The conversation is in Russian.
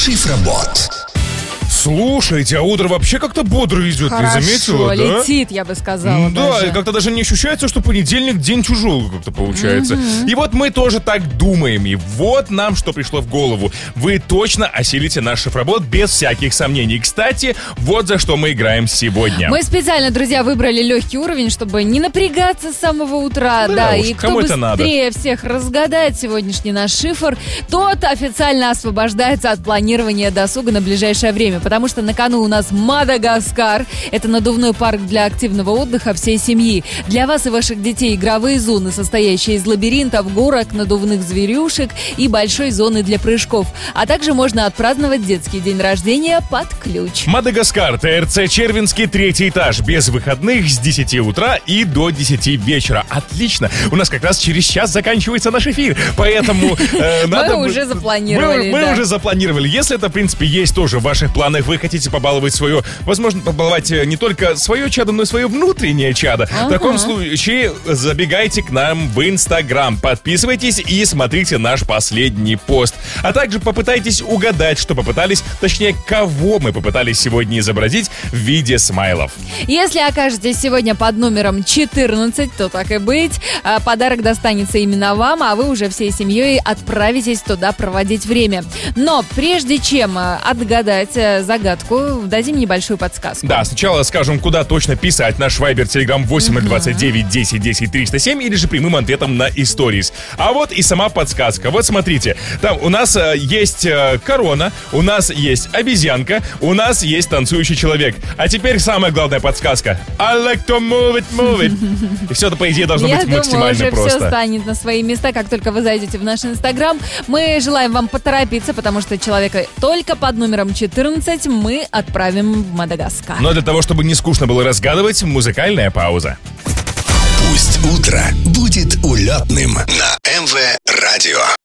Шифробот. Слушайте, а утро вообще как-то бодро идет, Хорошо, ты заметила, да? летит, я бы сказала. Да, даже. и как-то даже не ощущается, что понедельник день тяжелый как-то получается. И вот мы тоже так думаем, и вот нам что пришло в голову. Вы точно осилите наш шифробот без всяких сомнений. Кстати, вот за что мы играем сегодня. Мы специально, друзья, выбрали легкий уровень, чтобы не напрягаться с самого утра. Да уж, и кто кому это надо? быстрее всех разгадает сегодняшний наш шифр, тот официально освобождается от планирования досуга на ближайшее время. Потому что на кону у нас Мадагаскар. Это надувной парк для активного отдыха всей семьи. Для вас и ваших детей игровые зоны, состоящие из лабиринтов, горок, надувных зверюшек и большой зоны для прыжков. А также можно отпраздновать детский день рождения под ключ. Мадагаскар, ТРЦ Червинский, 3-й этаж. Без выходных с 10 утра и до 10 вечера. Отлично. У нас как раз через час заканчивается наш эфир. Поэтому надо... Мы уже запланировали. Мы уже запланировали. Если это, в принципе, есть тоже в ваших планах, вы хотите побаловать свое, возможно, побаловать не только свое чадо, но и свое внутреннее чадо. В таком случае забегайте к нам в Инстаграм, подписывайтесь и смотрите наш последний пост. А также попытайтесь угадать, что попытались, точнее, кого мы попытались сегодня изобразить в виде смайлов. Если окажетесь сегодня под номером 14, то так и быть, подарок достанется именно вам, а вы уже всей семьей отправитесь туда проводить время. Но прежде чем отгадать загадку, дадим небольшую подсказку. Да, сначала скажем, куда точно писать. Наш Вайбер, Телеграм 8029 10 10 307 или же прямым ответом на Stories. А вот и сама подсказка. Вот смотрите, там у нас есть корона, у нас есть обезьянка, у нас есть танцующий человек. А теперь самая главная подсказка. I like to move it. И все это, по идее, должно быть максимально уже просто. все станет на свои места, как только вы зайдете в наш Инстаграм. Мы желаем вам поторопиться, потому что человека только под номером 14 мы отправим в Мадагаскар. Но для того, чтобы не скучно было разгадывать, музыкальная пауза. Пусть утро будет улетным на МВ Радио.